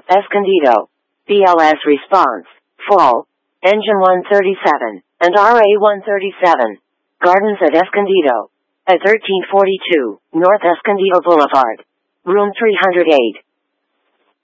Escondido. BLS response, full. Engine 137, and RA-137. Gardens at Escondido. At 1342, North Escondido Boulevard. Room 308.